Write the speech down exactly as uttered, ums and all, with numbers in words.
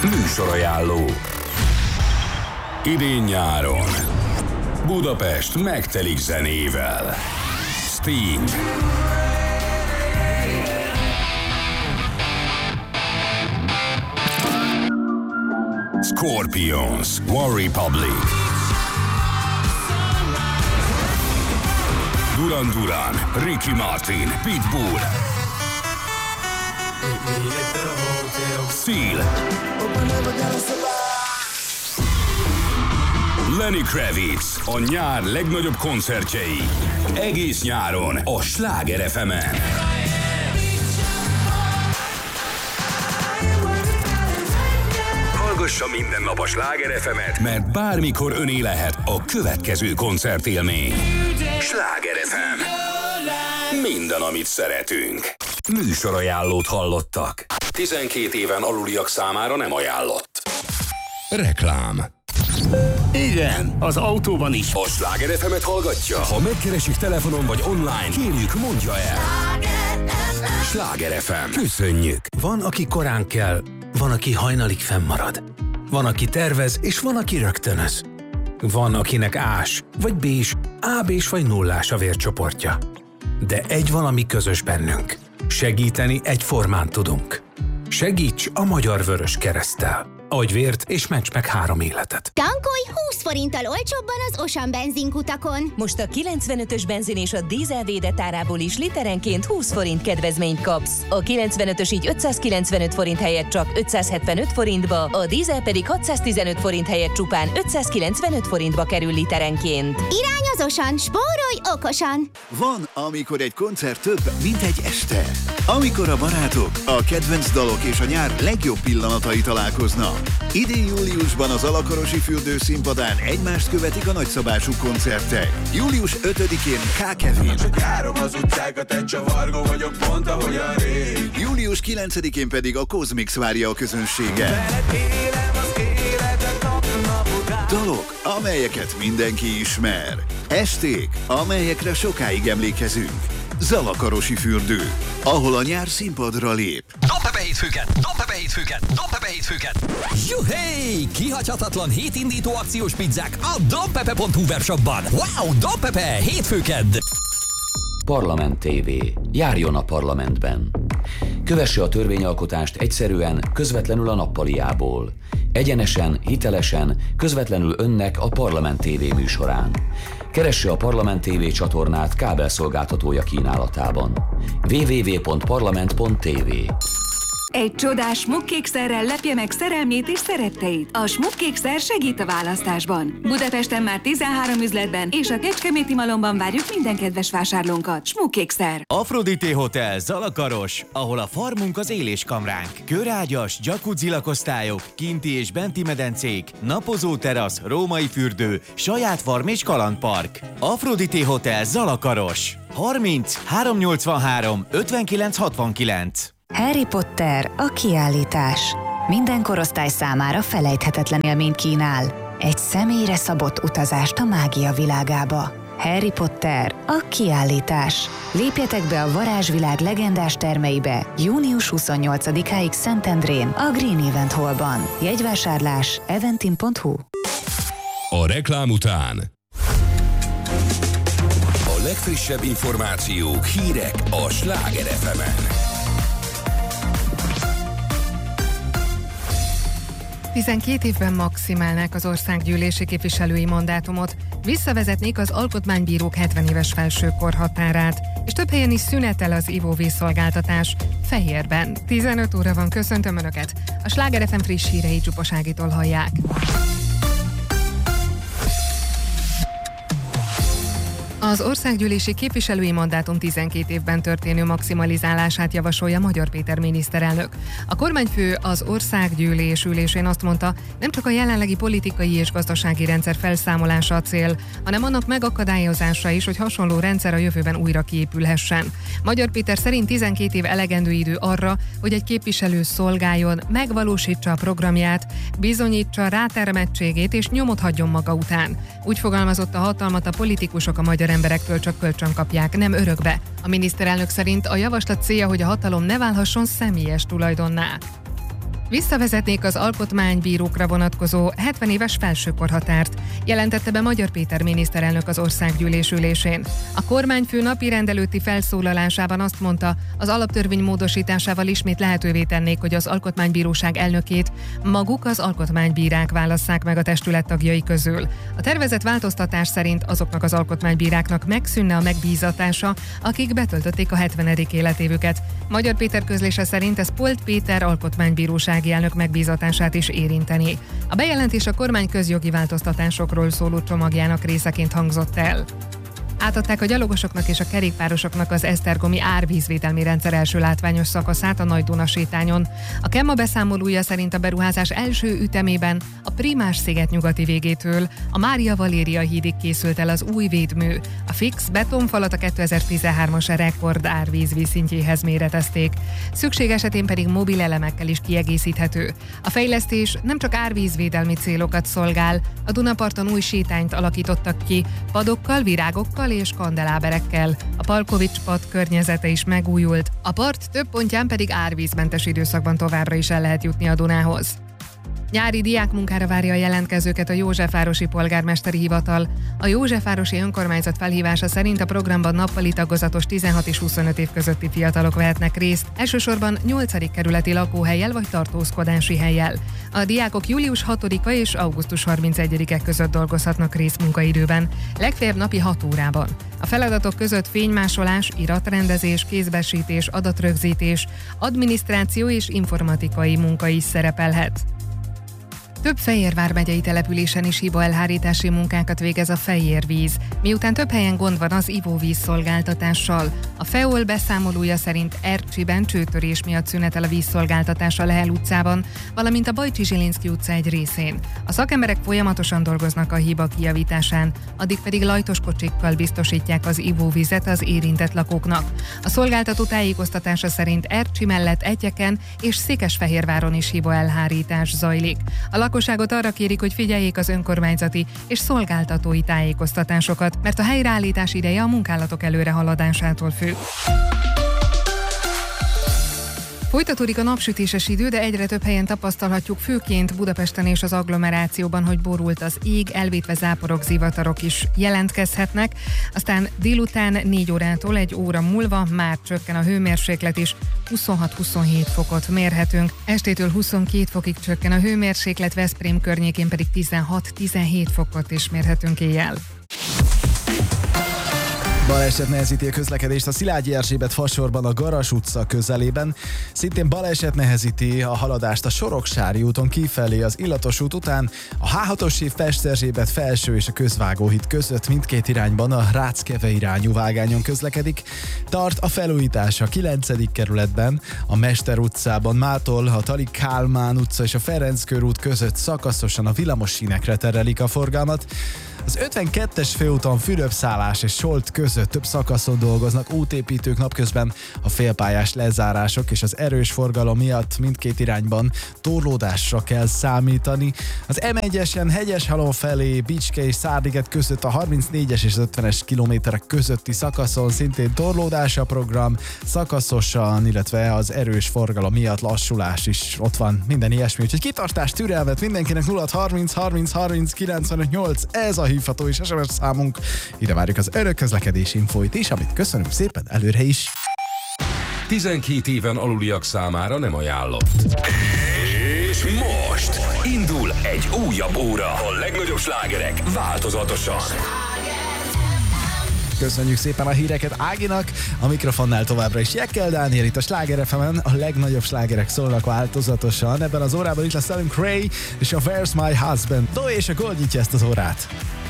Műsorajánló. Idén-nyáron Budapest megtelik zenével. Sting, Scorpions, One Republic, Duran Duran, Ricky Martin, Pitbull, Seal, Lenny Kravitz, a nyár legnagyobb koncertjei. Egész nyáron a Sláger ef emen. Hallgassa minden nap a Sláger ef emet, mert bármikor öné lehet a következő koncertélmény. Sláger ef em. Minden, amit szeretünk. Műsorajánlót hallottak. tizenkét éven aluliak számára nem ajánlott. Reklám. Igen, az autóban is. A Sláger ef emet hallgatja? Ha megkeresik telefonon vagy online, kérjük, mondja el. Sláger ef em. Köszönjük. Van, aki korán kell, van, aki hajnalig fennmarad. Van, aki tervez, és van, aki rögtönöz. Van, akinek ás, vagy bés, á bés vagy nullás a vércsoportja. De egy valami közös bennünk. Segíteni egyformán tudunk. Segíts a Magyar Vörös Kereszttel. Adj vért és ments meg három életet. Tankolj húsz forinttal olcsóbban az Osan benzinkutakon. Most a kilencvenötös benzin és a dízel védett árából is literenként húsz forint kedvezményt kapsz. A kilencvenötös így ötszázkilencvenöt forint helyett csak ötszázhetvenöt forintba, a dízel pedig hatszáztizenöt forint helyett csupán ötszázkilencvenöt forintba kerül literenként. Irány az Osan, spórolj okosan! Van, amikor egy koncert több, mint egy este. Amikor a barátok, a kedvenc dalok és a nyár legjobb pillanatai találkoznak. Idén júliusban az Alakarosi fürdő színpadán egymást követik a nagyszabású koncertek. július ötödikén K-Kevin. Csak járom az utcákat, egy csavargó vagyok, pont ahogy a rég. július kilencedikén pedig a Cosmix várja a közönséget. Dalok, amelyeket mindenki ismer. Esték, amelyekre sokáig emlékezünk. Zalakarosi fürdő, ahol a nyár színpadra lép. Dobd be hétfőket! Dobd be hétfőket! Dobd be hétfőket! Juhé! Kihagyhatatlan hétindító akciós pizzák a dompepe pont hu webshopban. Wow! Dompepe! Hétfőked! Parlament té vé. Járjon a parlamentben. Kövesse a törvényalkotást egyszerűen, közvetlenül a nappaliából. Egyenesen, hitelesen, közvetlenül önnek a Parlament té vé műsorán. Keresse a Parlament té vé csatornát kábelszolgáltatója kínálatában. double-u double-u double-u pont parlament pont té vé. Egy csodás smukkékszerrel lepje meg szerelmét és szeretteit. A smukkékszer segít a választásban. Budapesten már tizenhárom üzletben és a Kecskeméti Malomban várjuk minden kedves vásárlónkat. Smukkékszer. Aphrodite Hotel Zalakaros, ahol a farmunk az éléskamránk. Körágyas, jacuzzi lakosztályok, kinti és benti medencék, napozó terasz, római fürdő, saját farm és kalandpark. Aphrodite Hotel Zalakaros. harminc háromszáznyolcvanhárom ötvenkilenc hatvankilenc. Harry Potter, a kiállítás. Minden korosztály számára felejthetetlen élményt kínál. Egy személyre szabott utazást a mágia világába. Harry Potter, a kiállítás. Lépjetek be a varázsvilág legendás termeibe június huszonnyolcadikáig Szentendrén, a Green Event Hallban. Jegyvásárlás eventim pont hu. A reklám után a legfrissebb információk, hírek a Sláger ef emen. tizenkét évben maximálnák az országgyűlési képviselői mandátumot, visszavezetnék az alkotmánybírók hetven éves felső korhatárát, és több helyen is szünetel az ivóvízszolgáltatás. Fehérben tizenöt óra van, köszöntöm Önöket! A Sláger ef em friss hírei Csupa Ságitól hallják. Az országgyűlési képviselői mandátum tizenkét évben történő maximalizálását javasolja Magyar Péter miniszterelnök. A kormányfő az országgyűlés ülésén azt mondta, nem csak a jelenlegi politikai és gazdasági rendszer felszámolása a cél, hanem annak megakadályozása is, hogy hasonló rendszer a jövőben újra kiépülhessen. Magyar Péter szerint tizenkét év elegendő idő arra, hogy egy képviselő szolgáljon, megvalósítsa a programját, bizonyítsa rátermettségét és nyomot hagyjon maga után. Úgy fogalmazott, a hatalmat a politikusok a magyar emberektől csak kölcsön kapják, nem örökbe. A miniszterelnök szerint a javaslat célja, hogy a hatalom ne válhasson személyes tulajdonná. Visszavezetnék az alkotmánybírókra vonatkozó hetven éves felsőkorhatárt, jelentette be Magyar Péter miniszterelnök az országgyűlés ülésén. A kormányfő napi rendelőtti felszólalásában azt mondta, az alaptörvény módosításával ismét lehetővé tennék, hogy az alkotmánybíróság elnökét maguk az alkotmánybírák válasszák meg a testület tagjai közül. A tervezett változtatás szerint azoknak az alkotmánybíráknak megszűnne a megbízatása, akik betöltötték a hetvenedik életévüket. Magyar Péter közlése szerint ez Polt Péter alkotmánybíróság elnök megbízatását is érinteni. A bejelentés a kormány közjogi változtatásokról szóló csomagjának részeként hangzott el. Átadták a gyalogosoknak és a kerékpárosoknak az esztergomi árvízvédelmi rendszer első látványos szakaszát a Nagy-Duna sétányon. A Kemma beszámolója szerint a beruházás első ütemében a Primás sziget nyugati végétől a Mária Valéria hídig készült el az új védmű. A fix betonfalat a kétezer-tizenhármas rekord árvíz vízszintjéhez méretezték. Szükség esetén pedig mobil elemekkel is kiegészíthető. A fejlesztés nem csak árvízvédelmi célokat szolgál, a Dunaparton új sétányt alakítottak ki, padokkal, virágokkal és kandeláberekkel. A Palkovics-padt környezete is megújult, a part több pontján pedig árvízmentes időszakban továbbra is el lehet jutni a Dunához. Nyári diákmunkára várja a jelentkezőket a Józsefvárosi Polgármesteri Hivatal. A Józsefvárosi Önkormányzat felhívása szerint a programban nappali tagozatos tizenhat és huszonöt év közötti fiatalok vehetnek részt, elsősorban nyolcadik kerületi lakóhellyel vagy tartózkodási hellyel. A diákok július hatodika és augusztus harmincegyedike között dolgozhatnak részmunkaidőben, legfeljebb napi hat órában. A feladatok között fénymásolás, iratrendezés, kézbesítés, adatrögzítés, adminisztráció és informatikai munka is szerepelhet. Több Fejér vármegyei településen is hibaelhárítási munkákat végez a Fejérvíz, miután több helyen gond van az ivóvíz szolgáltatással. A FEOL beszámolója szerint Ercsiben csőtörés miatt szünetel a vízszolgáltatás a Lehel utcában, valamint a Bajcsi-Zsilinszky utca egy részén. A szakemberek folyamatosan dolgoznak a hiba kijavításán, addig pedig lajtos kocsikkal biztosítják az ivóvizet az érintett lakóknak. A szolgáltató tájékoztatása szerint Ercsi mellett Egyeken és Székesfehérváron is hibaelhárítás zajlik. A lakosságot arra kérik, hogy figyeljék az önkormányzati és szolgáltatói tájékoztatásokat, mert a helyreállítás ideje a munkálatok előrehaladásától függ. Folytatódik a napsütéses idő, de egyre több helyen tapasztalhatjuk, főként Budapesten és az agglomerációban, hogy borult az ég, elvétve záporok, zivatarok is jelentkezhetnek. Aztán délután négy órától egy óra múlva már csökken a hőmérséklet is, huszonhat-huszonhét fokot mérhetünk. Estétől huszonkét fokig csökken a hőmérséklet, Veszprém környékén pedig tizenhat-tizenhét fokot is mérhetünk éjjel. Baleset nehezíti a közlekedést a Szilágyi Erzsébet fasorban a Garas utca közelében. Szintén baleset nehezíti a haladást a Soroksári úton kifelé az Illatos út után. A há hatos év Pest-Erzsébet felső és a Közvágóhíd között mindkét irányban a Ráckeve irányú vágányon közlekedik. Tart a felújítás a kilencedik kerületben, a Mester utcában mától a Tali Kálmán utca és a Ferenc körút között szakaszosan a villamossínekre terelik a forgalmat. Az ötvenkettes főúton Fülöp-szállás és Solt között több szakaszon dolgoznak útépítők, napközben a félpályás lezárások és az erős forgalom miatt mindkét irányban torlódásra kell számítani. Az em egyesen Hegyeshalom felé Bicske és Szárliget között a harmincnégyes és ötvenes kilométerek közötti szakaszon szintén torlódás a program, szakaszosan, illetve az erős forgalom miatt lassulás is ott van, minden ilyesmi. Úgyhogy kitartást, türelmet mindenkinek. Nulla harminc harminc harminc kilencvenöt nyolc, ez a hívható és es em es számunk. Ide várjuk az örök közlekedési infóit is, amit köszönünk szépen előre is. tizenkét éven aluliak számára nem ajánlott. És most indul egy újabb óra. A legnagyobb slágerek változatosan. Köszönjük szépen a híreket Áginak, a mikrofonnál továbbra is Jekkel Dániel, itt a Sláger ef emen, a legnagyobb slágerek szólnak változatosan. Ebben az órában itt lesz velünk Ray és a Where's My Husband. Do és a Gold nyitja ezt az órát.